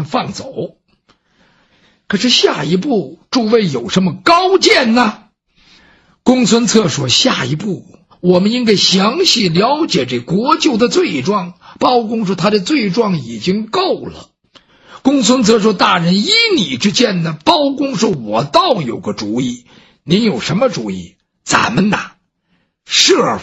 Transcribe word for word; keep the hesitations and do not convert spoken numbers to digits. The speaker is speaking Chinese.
们放走。可是下一步诸位有什么高见呢？公孙策说，下一步我们应该详细了解这国舅的罪状。包公说他的罪状已经够了。公孙策说，大人依你之见呢？包公说，我倒有个主意。您有什么主意？咱们呐设